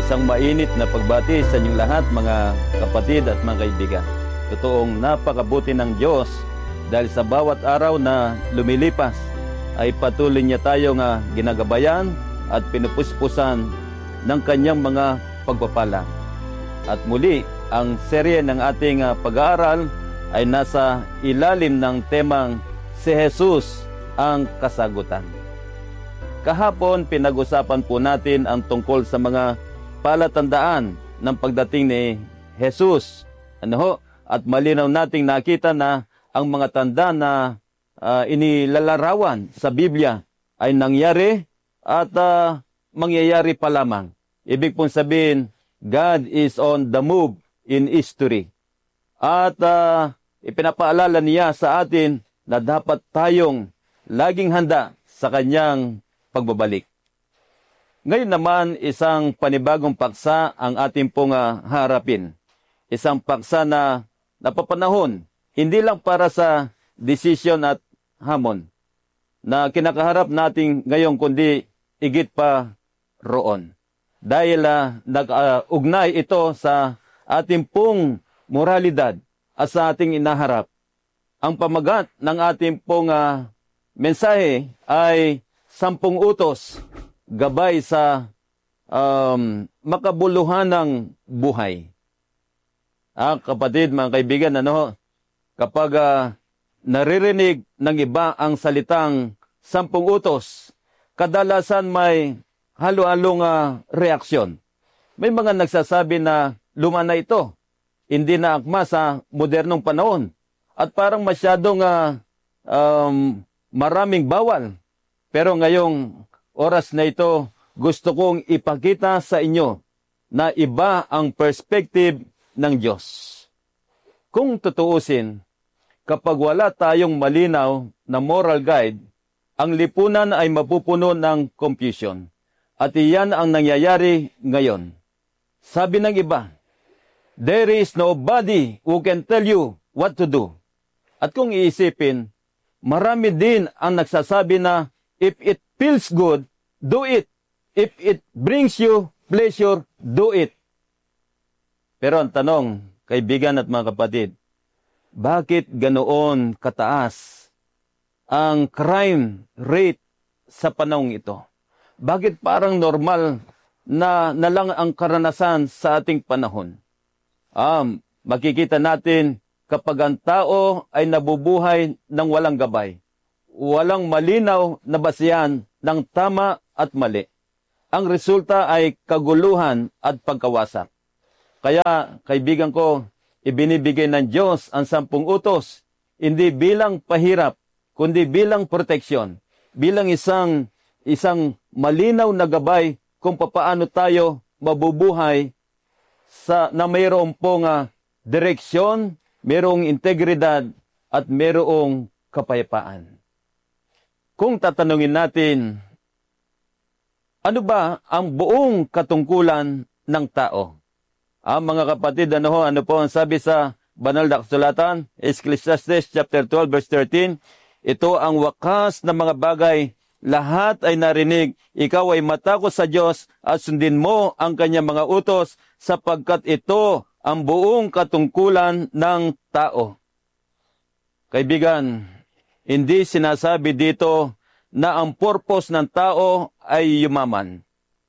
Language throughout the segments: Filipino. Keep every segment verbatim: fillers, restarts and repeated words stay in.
Isang mainit na pagbati sa inyong lahat, mga kapatid at mga kaibigan. Totoong napakabuti ng Diyos dahil sa bawat araw na lumilipas ay patuloy niya tayo nga ginagabayan at pinupuspusan ng kanyang mga pagpapala. At muli, ang serye ng ating uh, pag-aaral ay nasa ilalim ng temang si Jesus ang kasagutan. Kahapon, pinag-usapan po natin ang tungkol sa mga palatandaan ng pagdating ni Jesus. Ano ho? At malinaw nating nakita na ang mga tanda na uh, inilalarawan sa Biblia ay nangyari at uh, mangyayari pa lamang. Ibig pong sabihin, God is on the move in history. At uh, ipinapaalala niya sa atin na dapat tayong laging handa sa kanyang pagbabalik. Ngayon naman, isang panibagong paksa ang ating pong uh, harapin. Isang paksa na napapanahon, hindi lang para sa decision at hamon na kinakaharap natin ngayon, kundi igit pa roon. Dahil uh, nag-ugnay uh, ito sa ating pong moralidad at sa ating inaharap. Ang pamagat ng ating pong uh, mensahe ay sampung utos, gabay sa um, makabuluhan ng buhay. Ah, kapatid, mga kaibigan, ano, kapag uh, naririnig ng iba ang salitang sampung utos, kadalasan may halo-halong uh, reaksyon. May mga nagsasabi na luma na ito, hindi na akma sa modernong panahon, at parang masyadong uh, um, maraming bawal. Pero ngayong oras na ito, gusto kong ipakita sa inyo na iba ang perspective ng Diyos. Kung tutuusin, kapag wala tayong malinaw na moral guide, ang lipunan ay mapupuno ng confusion. At iyan ang nangyayari ngayon. Sabi ng iba, there is nobody who can tell you what to do. At kung iisipin, marami din ang nagsasabi na if it feels good, do it. If it brings you pleasure, do it. Pero ang tanong, kaibigan at mga kapatid, bakit ganoon kataas ang crime rate sa panahong ito? Bakit parang normal na, na lang ang karanasan sa ating panahon? Um, makikita natin kapag ang tao ay nabubuhay ng walang gabay, walang malinaw na basihan ng tama at mali. Ang resulta ay kaguluhan at pagkawasak. Kaya, kaibigan ko, ibinibigay ng Diyos ang sampung utos, hindi bilang pahirap, kundi bilang proteksyon, bilang isang isang malinaw na gabay kung papaano tayo mabubuhay sa na mayroong pong uh, direksyon, mayroong integridad, at mayroong kapayapaan. Kung tatanungin natin, ano ba ang buong katungkulan ng tao? Ang mga kapatid, ano ho, ano po ang sabi sa banal na kasulatan? Ecclesiastes chapter twelve verse thirteen, ito ang wakas ng mga bagay, lahat ay narinig, ikaw ay matakot sa Diyos at sundin mo ang kanyang mga utos sapagkat ito ang buong katungkulan ng tao. Kaibigan, hindi sinasabi dito na ang purpose ng tao ay yumaman,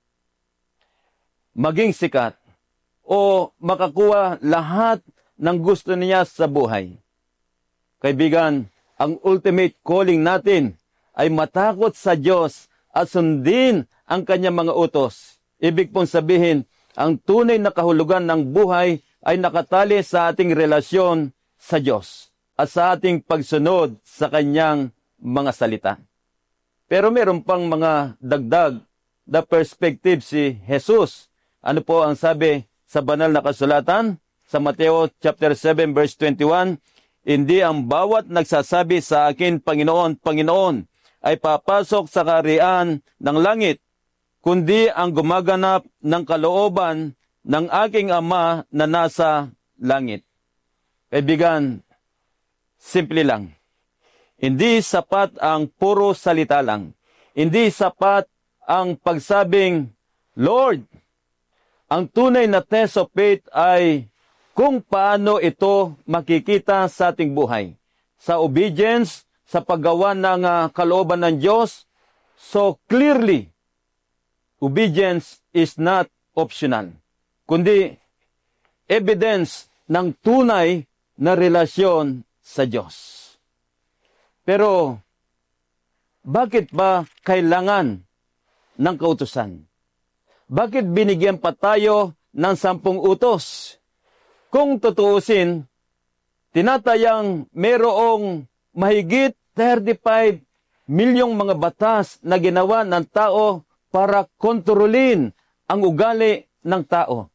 maging sikat, o makakuha lahat ng gusto niya sa buhay. Kaibigan, ang ultimate calling natin ay matakot sa Diyos at sundin ang kanyang mga utos. Ibig pong sabihin, ang tunay na kahulugan ng buhay ay nakatali sa ating relasyon sa Diyos at sa ating pagsunod sa kanyang mga salita. Pero meron pang mga dagdag na perspective si Jesus. Ano po ang sabi sa banal na kasulatan? Sa Mateo chapter seven verse twenty-one, hindi ang bawat nagsasabi sa akin, Panginoon, Panginoon, ay papasok sa kaharian ng langit, kundi ang gumaganap ng kalooban ng aking Ama na nasa langit. Kaibigan, simple lang. Hindi sapat ang puro salita lang. Hindi sapat ang pagsabing, Lord, Ang tunay na test of faith ay kung paano ito makikita sa ating buhay. Sa obedience, sa paggawa ng uh, kalooban ng Diyos. So clearly, obedience is not optional, kundi evidence ng tunay na relasyon sa Diyos. Pero, bakit ba kailangan ng kautusan? Bakit binigyan pa tayo ng sampung utos? Kung tutuusin, tinatayang mayroong mahigit thirty-five milyong mga batas na ginawa ng tao para kontrolin ang ugali ng tao.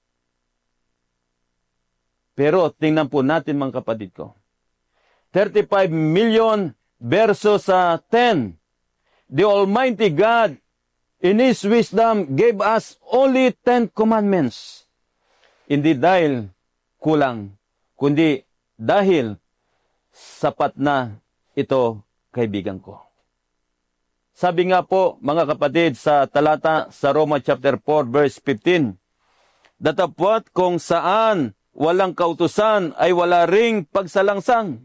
Pero tingnan po natin mga kapatid ko. thirty-five million versus sa ten. The Almighty God in His wisdom gave us only ten commandments. Hindi dahil kulang, kundi dahil sapat na ito, kaibigan ko. Sabi nga po, mga kapatid, sa talata sa Roma chapter four, verse fifteen, datapwat kung saan walang kautusan ay wala ring pagsalangsang.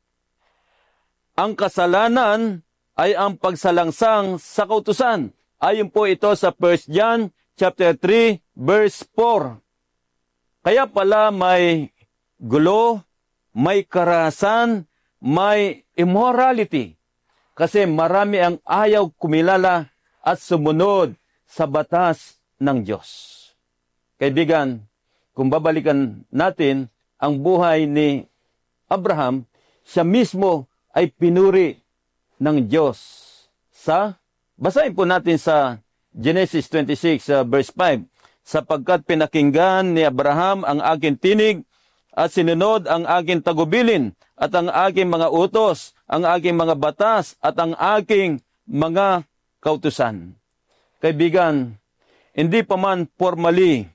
Ang kasalanan ay ang pagsalangsang sa kautusan. Ayon po ito sa First John chapter three, verse four. Kaya pala may gulo, may karahasan, may immorality. Kasi marami ang ayaw kumilala at sumunod sa batas ng Diyos. Kaibigan, kung babalikan natin ang buhay ni Abraham, siya mismo ay pinuri ng Diyos. Sa, basahin po natin sa Genesis twenty-six, uh, verse five, sapagkat pinakinggan ni Abraham ang aking tinig at sinunod ang aking tagubilin at ang aking mga utos, ang aking mga batas at ang aking mga kautusan. Kaibigan, hindi pa man formally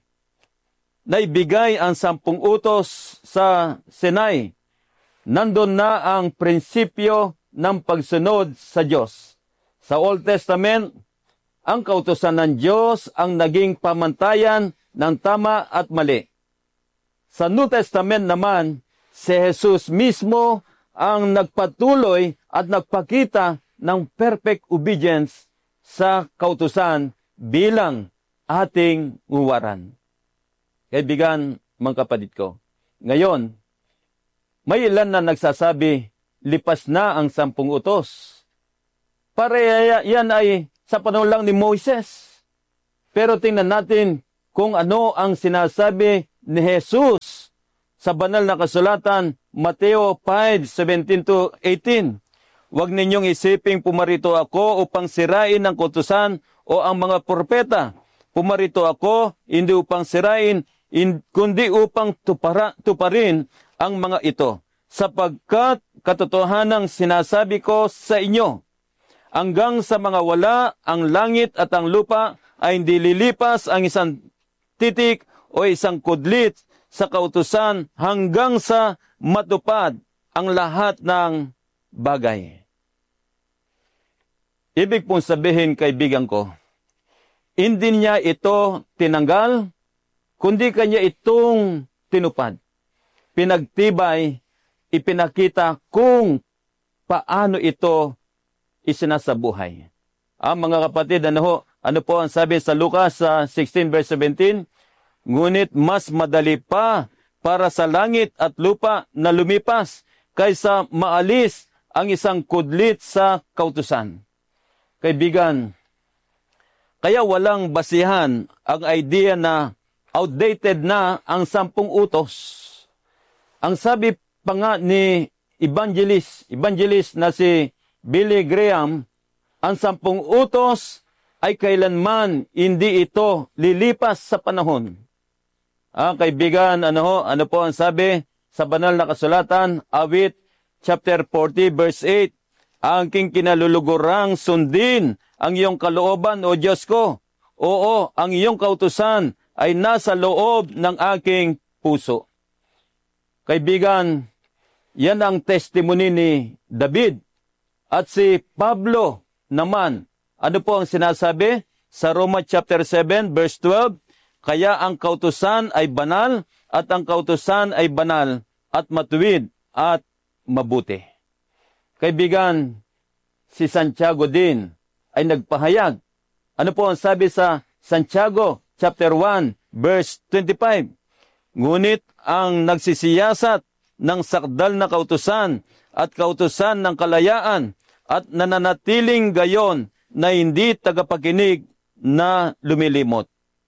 naibigay ang sampung utos sa Sinai, nandun na ang prinsipyo ng pagsunod sa Diyos. Sa Old Testament, ang kautusan ng Diyos ang naging pamantayan ng tama at mali. Sa New Testament naman, si Jesus mismo ang nagpatuloy at nagpakita ng perfect obedience sa kautusan bilang ating uwaran. Kaibigan, mga kapatid ko, ngayon, may ilan na nagsasabi, lipas na ang sampung utos. Pareha yan ay sa panahon lang ni Moises. Pero tingnan natin kung ano ang sinasabi ni Jesus sa banal na kasulatan, Mateo five, seventeen to eighteen. Huwag ninyong isiping pumarito ako upang sirain ang kautusan o ang mga propeta. Pumarito ako hindi upang sirain, in, kundi upang tupara, tuparin ang mga ito. Sapagkat katotohanang sinasabi ko sa inyo, hanggang sa mga wala ang langit at ang lupa ay hindi lilipas ang isang titik o isang kudlit sa kautusan hanggang sa matupad ang lahat ng bagay. Ibig pong sabihin, kaibigan ko, hindi niya ito tinanggal, kundi kanya itong tinupad. Pinagtibay, ipinakita kung paano ito isinasabuhay. Ah, mga kapatid, ano ho, ano po ang sabi sa Lucas uh, sixteen verse seventeen? Ngunit mas madali pa para sa langit at lupa na lumipas kaysa maalis ang isang kudlit sa kautusan. Kaibigan, kaya walang basihan ang idea na outdated na ang sampung utos. Ang sabi pa nga ni evangelist, evangelist na si Billy Graham, ang sampung utos ay kailanman hindi ito lilipas sa panahon. Ah, kaibigan, ano ho, ano po ang sabi sa banal na kasulatan, Awit chapter forty verse eight, ang aking kinalulugurang sundin ang iyong kalooban o Diyos ko. Oo, ang iyong kautusan ay nasa loob ng aking puso. Kaibigan, yan ang testimony ni David. At si Pablo naman, ano po ang sinasabi? Sa Roma chapter seven verse twelve, Kaya ang kautusan ay banal at ang kautusan ay banal at matuwid at mabuti. Kaibigan, si Santiago din ay nagpahayag. Ano po ang sabi sa Santiago chapter one verse twenty-five? Ngunit ang nagsisiyasat ng sakdal na kautusan at kautusan ng kalayaan at nananatiling gayon na hindi tagapakinig na lumilimot,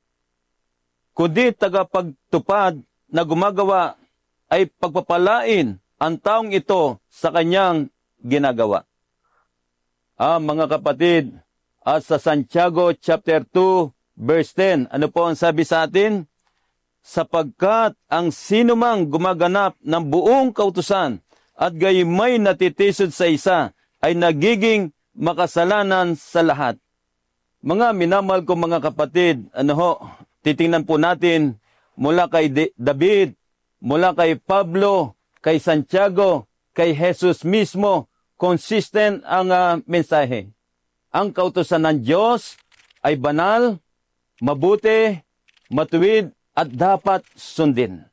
kundi tagapagtupad na gumagawa, ay pagpapalain ang taong ito sa kanyang ginagawa. Ah, mga kapatid, at sa Santiago chapter two verse ten, ano po ang sabi sa atin? Sapagkat ang sinumang gumaganap ng buong kautusan at gayumay natitisod sa isa ay nagiging makasalanan sa lahat. Mga minamahal ko mga kapatid, ano ho, titingnan po natin mula kay David, mula kay Pablo, kay Santiago, kay Jesus mismo, consistent ang uh, mensahe. Ang kautusan ng Diyos ay banal, mabuti, matuwid, at dapat sundin.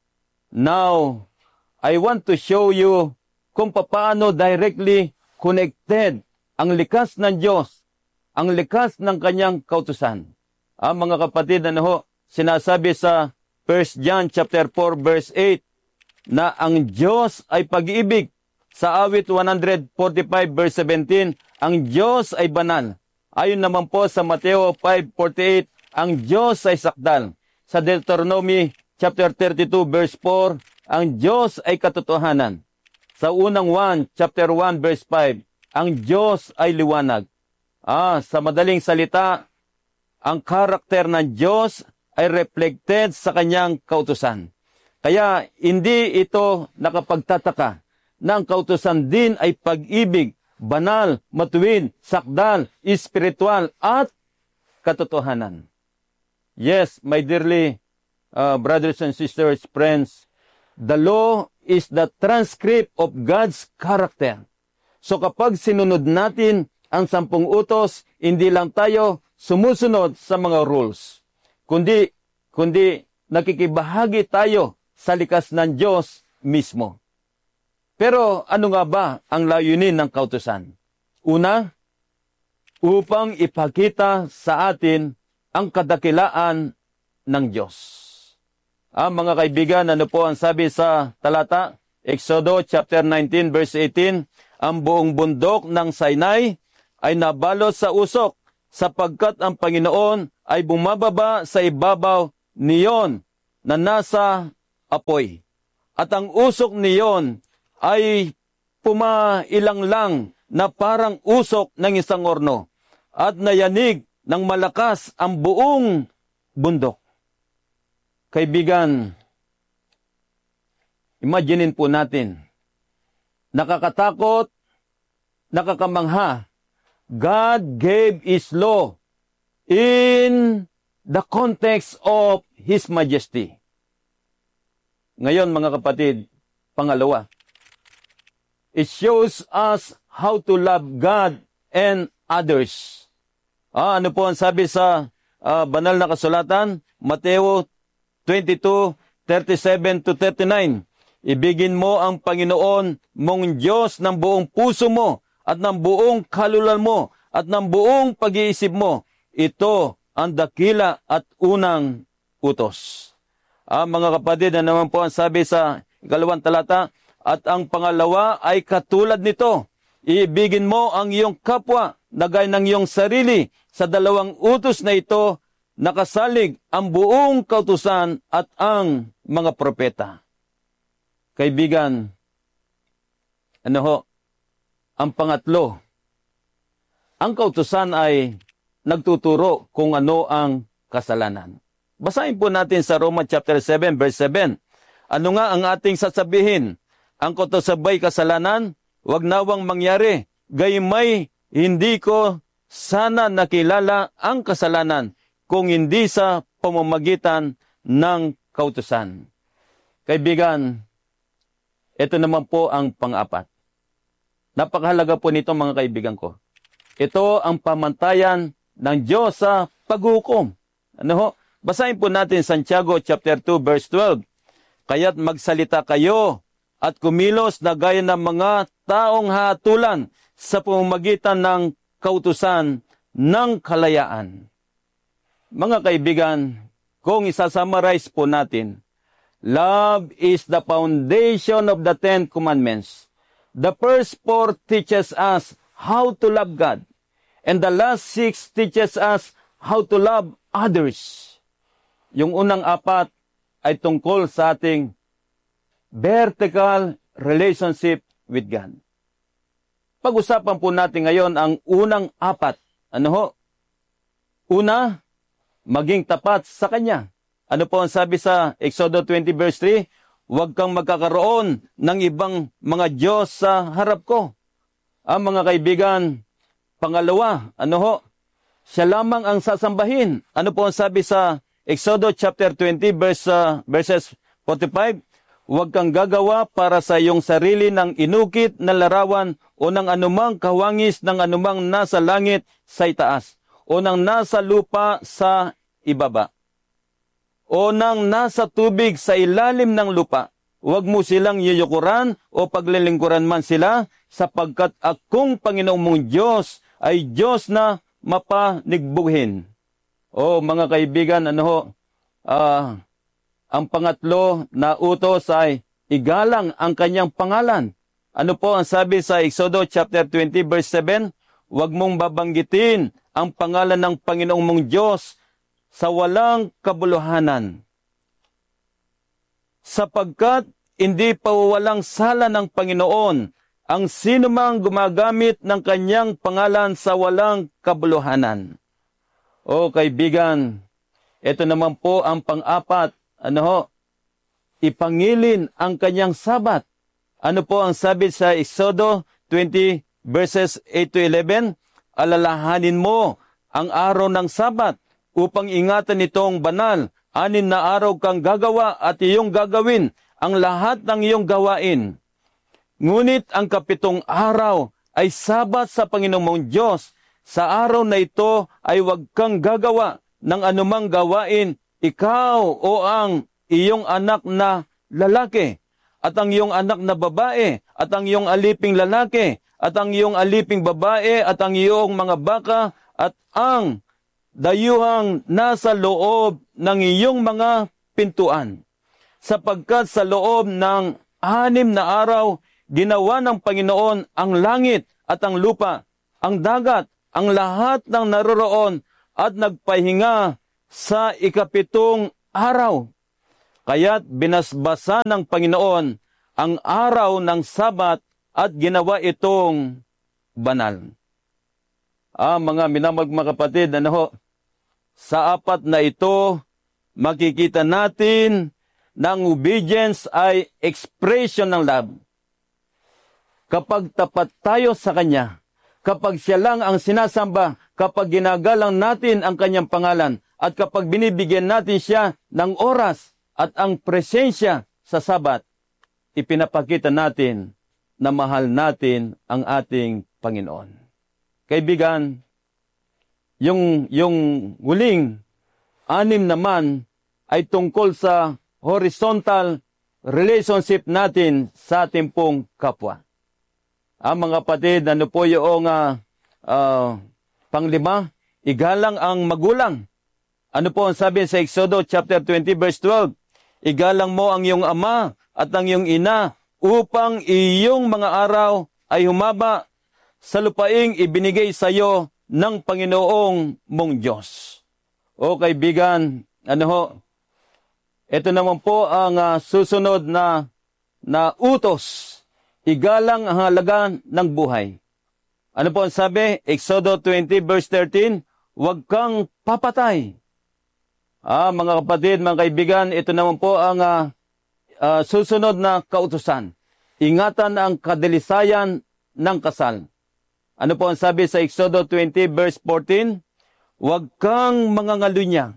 Now, I want to show you kung paano directly connected ang likas ng Diyos, ang likas ng kanyang kautusan. Ah, mga kapatid, ano ho, sinasabi sa First John chapter four verse eight na ang Diyos ay pag-ibig. Sa awit one forty-five verse seventeen, ang Diyos ay banal. Ayon naman po sa Mateo five forty-eight, ang Diyos ay sakdal. Sa Deuteronomy chapter thirty-two verse four, ang Diyos ay katotohanan. Sa unang one, chapter one verse five, ang Diyos ay liwanag. Ah, sa madaling salita, ang karakter ng Diyos ay reflected sa kanyang kautusan. Kaya hindi ito nakapagtataka na ang kautusan din ay pag-ibig, banal, matuwid, sakdal, espiritual, at katotohanan. Yes, my dearly uh, brothers and sisters, friends, the law is the transcript of God's character. So kapag sinunod natin ang sampung utos, hindi lang tayo sumusunod sa mga rules, kundi, kundi nakikibahagi tayo sa likas ng Diyos mismo. Pero ano nga ba ang layunin ng kautusan? Una, upang ipakita sa atin ang kadakilaan ng Diyos. Ah, mga kaibigan, ano po ang sabi sa talata? Exodo chapter nineteen verse eighteen, ang buong bundok ng Sinai ay nabalot sa usok sapagkat ang Panginoon ay bumababa sa ibabaw niyon na nasa apoy. At ang usok niyon ay pumailang lang na parang usok ng isang orno at nayanig ng malakas ang buong bundok. Kaibigan, imaginin po natin, nakakatakot, nakakamangha, God gave His law in the context of His Majesty. Ngayon mga kapatid, pangalawa, it shows us how to love God and others. Ah, ano po ang sabi sa uh, banal na kasulatan? Mateo twenty-two thirty-seven to thirty-nine. Ibigin mo ang Panginoon mong Diyos ng buong puso mo at ng buong kaluluwa mo at ng buong pag-iisip mo. Ito ang dakila at unang utos. Ah, mga kapatid, na naman po ang sabi sa ikalawang talata, at ang pangalawa ay katulad nito. Iibigin mo ang iyong kapwa na gaya ng iyong sarili. Sa dalawang utos na ito, nakasalig ang buong kautusan at ang mga propeta. Kaibigan, ano ho, ang pangatlo, ang kautusan ay nagtuturo kung ano ang kasalanan. Basahin po natin sa Roma chapter seven verse seven. Ano nga ang ating sasabihin? Ang kautusabay kasalanan, wag nawang mangyari. Gayumay, hindi ko sana nakilala ang kasalanan kung hindi sa pamamagitan ng kautusan. Kaibigan, ito naman po ang pang-apat. Napakahalaga po nito mga kaibigan ko. Ito ang pamantayan ng Diyos sa paghukom. Ano ho? Basahin po natin Santiago chapter two verse twelve. Kaya't magsalita kayo at kumilos na gaya ng mga taong hatulan sa pamamagitan ng kautusan ng kalayaan. Mga kaibigan, kung isasummarize po natin, love is the foundation of the Ten Commandments. The first four teaches us how to love God, and the last six teaches us how to love others. Yung unang apat ay tungkol sa ating vertical relationship with God. Pag-usapan po natin ngayon ang unang apat. Ano ho? Una, maging tapat sa Kanya. Ano po ang sabi sa Exodus twenty verse three? Huwag kang magkakaroon ng ibang mga Diyos sa harap ko. Ang mga kaibigan, pangalawa, ano ho? Siya lamang ang sasambahin. Ano po ang sabi sa Exodus chapter twenty verse, uh, verses forty-five? Huwag kang gagawa para sa iyong sarili ng inukit na larawan o ng anumang kawangis ng anumang nasa langit sa itaas o ng nasa lupa sa ibaba o ng nasa tubig sa ilalim ng lupa. Huwag mo silang yuyukuran o paglilingkuran man sila, sapagkat akong Panginoong mong Diyos ay Diyos na mapanigbuhin. O mga kaibigan, ano ho, uh, ang pangatlo na utos ay igalang ang kanyang pangalan. Ano po ang sabi sa Exodus chapter twenty verse seven? Huwag mong babanggitin ang pangalan ng Panginoong mong Diyos sa walang kabuluhanan, sapagkat hindi pawawalang sala ng Panginoon ang sinumang gumagamit ng kanyang pangalan sa walang kabuluhanan. O kaibigan, ito naman po ang pang-apat, ano ho, ipangilin ang kanyang sabat. Ano po ang sabi sa Exodus twenty verses eight to eleven? Alalahanin mo ang araw ng sabat upang ingatan itong banal. Anin na araw kang gagawa at iyong gagawin ang lahat ng iyong gawain. Ngunit ang kapitong araw ay sabat sa Panginoong mong Diyos. Sa araw na ito ay huwag kang gagawa ng anumang gawain, ikaw o ang iyong anak na lalaki, at ang iyong anak na babae, at ang iyong aliping lalaki, at ang iyong aliping babae, at ang iyong mga baka, at ang dayuhang nasa loob ng iyong mga pintuan. Sapagkat sa loob ng anim na araw, ginawa ng Panginoon ang langit at ang lupa, ang dagat, ang lahat ng naroroon, at nagpahinga sa ikapitong araw. Kaya't binasbasa ng Panginoon ang araw ng Sabat at ginawa itong banal. Ah, mga minamahal mga kapatid, ano ho, sa apat na ito, makikita natin na ang obedience ay expression ng love. Kapag tapat tayo sa Kanya, kapag siya lang ang sinasamba, kapag ginagalang natin ang Kanyang pangalan, at kapag binibigyan natin siya ng oras at ang presensya sa Sabat, ipinapakita natin na mahal natin ang ating Panginoon. Kaibigan, yung, yung huling anim naman ay tungkol sa horizontal relationship natin sa ating pong kapwa. Ah, mga kapatid, ano po yung uh, uh, panglima? Igalang ang magulang. Ano po ang sabi sa Exodus chapter twenty verse twelve? Igalang mo ang iyong ama at ang iyong ina upang iyong mga araw ay humaba sa lupaing ibinigay sa iyo ng Panginoong mong Diyos. O kaibigan, ano ho, ito naman po ang uh, susunod na, na utos. Igalang ang halaga ng buhay. Ano po ang sabi? Exodus twenty verse thirteen, huwag kang papatay. Ah, mga kapatid, mga kaibigan, ito naman po ang uh, uh, susunod na kautusan. Ingatan ang kadilisayan ng kasal. Ano po ang sabi sa Exodus twenty verse fourteen? Huwag kang mangangalunya.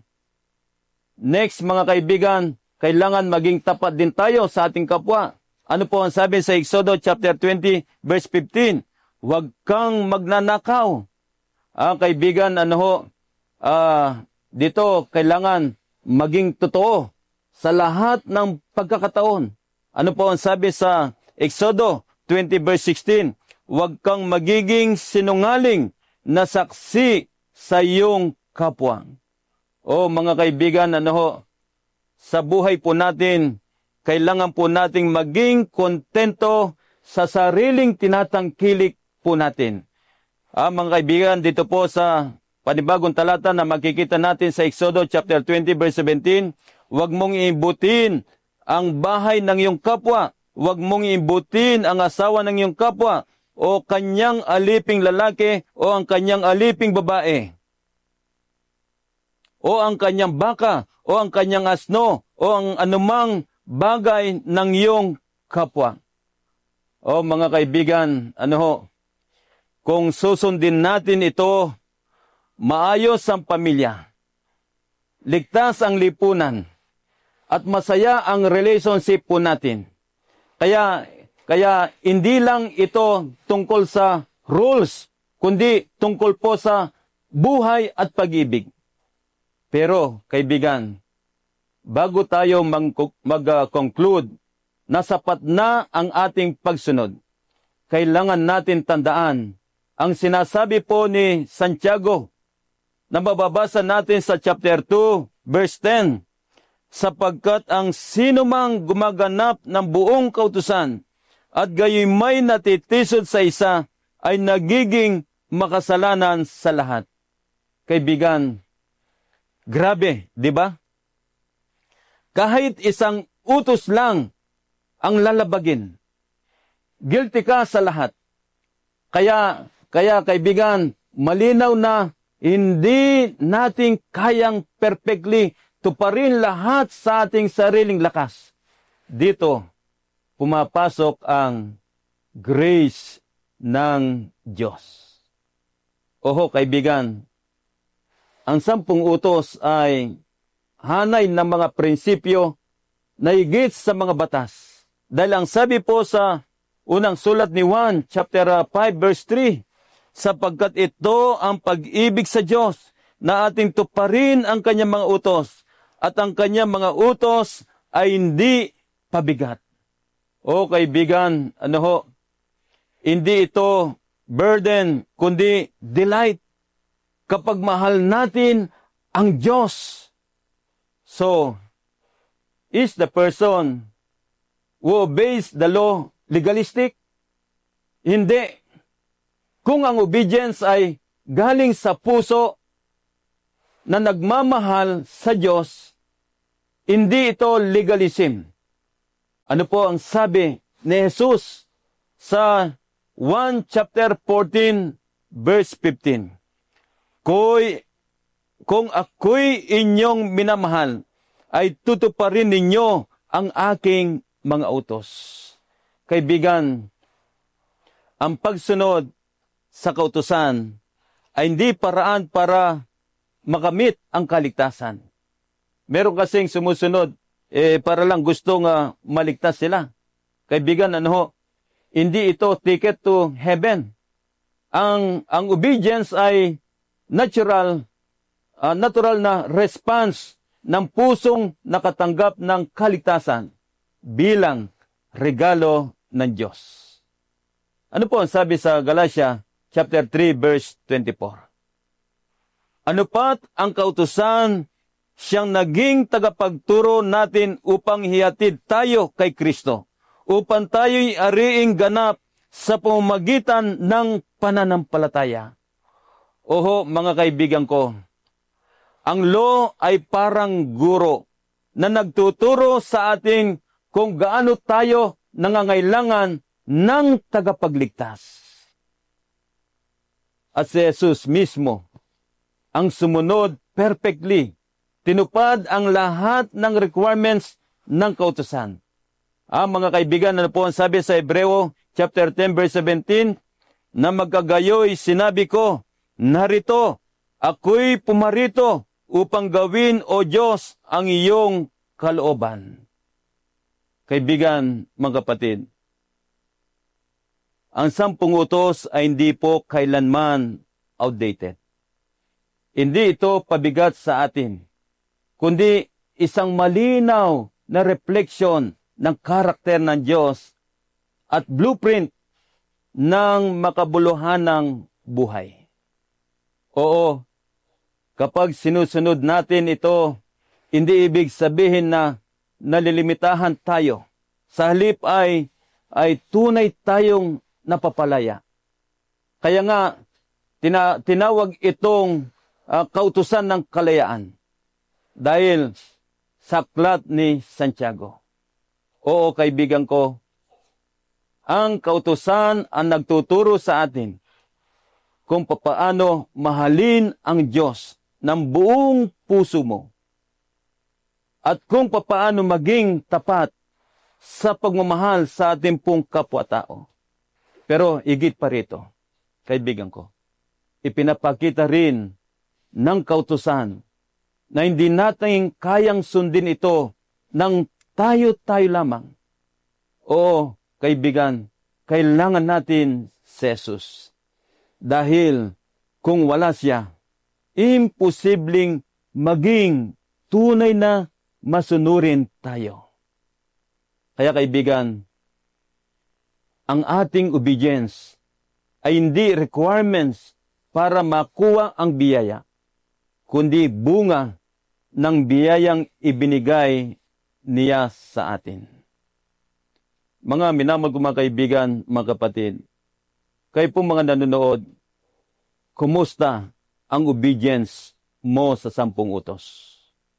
Next, mga kaibigan, kailangan maging tapat din tayo sa ating kapwa. Ano po ang sabi sa Exodus chapter twenty verse fifteen? Huwag kang magnanakaw. Ah, kaibigan, ano ho, ah, dito kailangan maging totoo sa lahat ng pagkakataon. Ano po ang sabi sa Exodo twenty verse sixteen? Huwag kang magiging sinungaling na saksi sa iyong kapwa. O mga kaibigan, ano ho, sa buhay po natin, kailangan po nating maging kontento sa sariling tinatangkilik po natin. Ah, mga kaibigan, dito po sa panibagong talata na makikita natin sa Exodo chapter twenty verse seventeen, huwag mong iimbutin ang bahay ng iyong kapwa, huwag mong iimbutin ang asawa ng iyong kapwa, o kanyang aliping lalaki, o ang kanyang aliping babae, o ang kanyang baka, o ang kanyang asno, o ang anumang bagay ng iyong kapwa. O mga kaibigan, ano ho, kung susundin natin ito, maayos ang pamilya, ligtas ang lipunan, at masaya ang relationship po natin. Kaya, kaya hindi lang ito tungkol sa rules, kundi tungkol po sa buhay at pag-ibig. Pero, kaibigan, bago tayo mag-conclude na sapat na ang ating pagsunod, kailangan natin tandaan ang sinasabi po ni Santiago na mababasa natin sa chapter two, verse ten, sapagkat ang sinumang gumaganap ng buong kautusan at gayoy may natitisod sa isa ay nagiging makasalanan sa lahat. Kaibigan, grabe, di ba? Kahit isang utos lang ang lalabagin, guilty ka sa lahat. Kaya, kaya kaibigan, malinaw na hindi natin kayang perfectly tuparin lahat sa ating sariling lakas. Dito, pumapasok ang grace ng Diyos. Oho, kaibigan, ang sampung utos ay hanay ng mga prinsipyo na higit sa mga batas. Dahil ang sabi po sa unang sulat ni Juan, chapter five, verse three, sapagkat ito ang pag-ibig sa Diyos na ating tuparin ang kanyang mga utos, at ang kanyang mga utos ay hindi pabigat. O kaibigan, ano ho, hindi ito burden, kundi delight kapag mahal natin ang Diyos. So, is the person who obeys the law legalistic? Hindi. Kung ang obedience ay galing sa puso na nagmamahal sa Diyos, hindi ito legalism. Ano po ang sabi ni Jesus sa Juan chapter fourteen verse fifteen? Koy, kung ako'y inyong minamahal, ay tutuparin ninyo ang aking mga utos. Kaibigan, ang pagsunod sa kautusan ay hindi paraan para makamit ang kaligtasan. Meron kasing sumusunod, eh, para lang gusto nga maligtas sila. Kaibigan, ano ho, hindi ito ticket to heaven. Ang, ang obedience ay natural, uh, natural na response ng pusong nakatanggap ng kaligtasan bilang regalo ng Diyos. Ano po ang sabi sa Galatia chapter three verse twenty-four? Ano pat ang kautusan, siyang naging tagapagturo natin upang hihatid tayo kay Kristo, upang tayo'y ariing ganap sa pamamagitan ng pananampalataya. Oho, mga kaibigan ko, ang law ay parang guro na nagtuturo sa ating kung gaano tayo nangangailangan ng tagapagligtas. At si Jesus mismo ang sumunod perfectly, tinupad ang lahat ng requirements ng kautusan. Ah, mga kaibigan, ano po ang sabi sa Hebreo chapter ten verse seventeen? Na magkagayoy sinabi ko, narito, ako'y pumarito upang gawin, O Diyos, ang iyong kalooban. Kaibigan, mga kapatid, ang sampung utos ay hindi po kailanman outdated. Hindi ito pabigat sa atin, kundi isang malinaw na refleksyon ng karakter ng Diyos at blueprint ng makabuluhanang buhay. Oo, kapag sinusunod natin ito, hindi ibig sabihin na nalilimitahan tayo. Sa halip ay, ay tunay tayong napapalaya. Kaya nga, tina, tinawag itong uh, kautusan ng kalayaan. Dahil sa aklat ni Santiago. Oo, kaibigan ko, ang kautusan ang nagtuturo sa atin kung papaano mahalin ang Diyos ng buong puso mo at kung papaano maging tapat sa pagmamahal sa ating pong kapwa-tao. Pero higit pa rito, kaibigan ko, ipinapakita rin ng kautusan na hindi natin kayang sundin ito ng tayo-tayo lamang. Oo, kaibigan, kailangan natin si Jesus. Dahil kung wala siya, imposibleng maging tunay na masunurin tayo. Kaya kaibigan, ang ating obedience ay hindi requirements para makuha ang biyaya, kundi bunga ng biyayang ibinigay niya sa atin. Mga minamahal kong mga kaibigan, mga kapatid, kayo po mga nanonood, kumusta ang obedience mo sa sampung utos?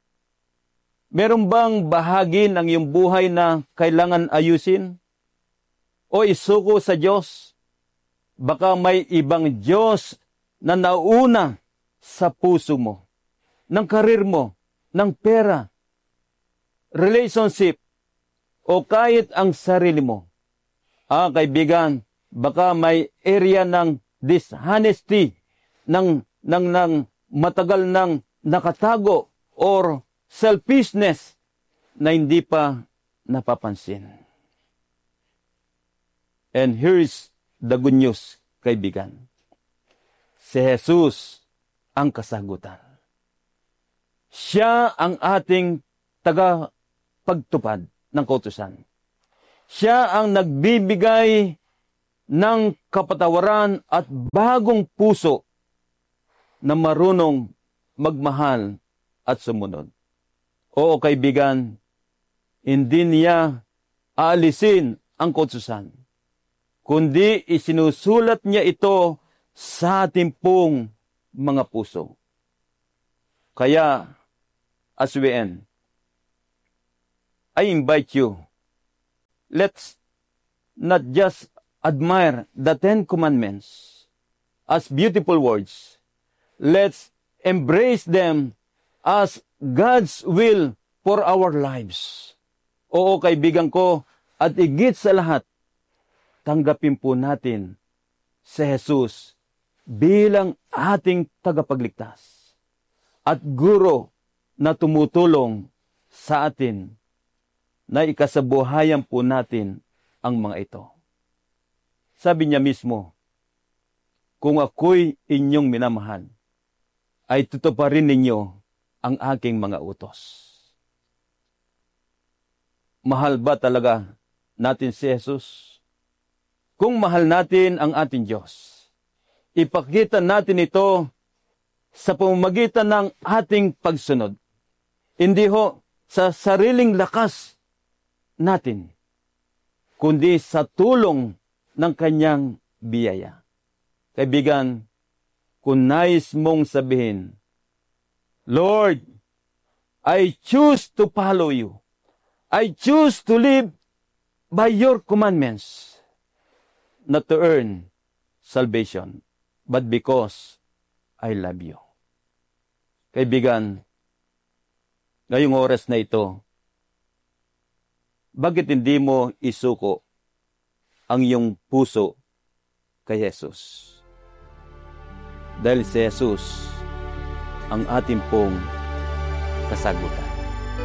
Meron bang bahagi ng iyong buhay na kailangan ayusin? O isuko sa Diyos? Baka may ibang Diyos na nauna sa puso mo, ng karir mo, ng pera, relationship, o kahit ang sarili mo. Ah, kaibigan, baka may area ng dishonesty, ng, ng, ng matagal ng nakatago, or selfishness na hindi pa napapansin. And here is the good news, kaibigan. Si Jesus ang kasagutan. Siya ang ating tagapagtupad ng kautusan. Siya ang nagbibigay ng kapatawaran at bagong puso na marunong magmahal at sumunod. Oo, kaibigan, hindi niya aalisin ang kautusan, kundi isinusulat niya ito sa ating pong mga puso. Kaya, as we end, I invite you, let's not just admire the Ten Commandments as beautiful words. Let's embrace them as God's will for our lives. Oo, kaibigan ko, at higit sa lahat, tanggapin po natin si Jesus bilang ating tagapagligtas at guro na tumutulong sa atin na ikasabuhayan po natin ang mga ito. Sabi niya mismo, kung ako'y inyong minamahal, ay tutuparin ninyo ang aking mga utos. Mahal ba talaga natin si Jesus? Kung mahal natin ang ating Diyos, ipakita natin ito sa pamamagitan ng ating pagsunod. Hindi ho sa sariling lakas natin, kundi sa tulong ng kanyang biyaya. Kaibigan, kung nais mong sabihin, Lord, I choose to follow you. I choose to live by your commandments, not to earn salvation, but because I love you. Kaibigan, ngayong oras na ito, bakit hindi mo isuko ang iyong puso kay Jesus? Dahil si Jesus ang ating pong kasagutan.